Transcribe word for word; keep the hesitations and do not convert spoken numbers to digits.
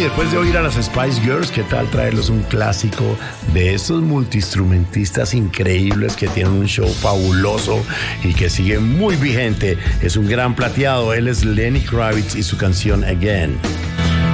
y después de oír a las Spice Girls, ¿qué tal traerlos un clásico de estos multiinstrumentistas increíbles que tienen un show fabuloso y que sigue muy vigente? Es un gran plateado. Él es Lenny Kravitz y su canción Again.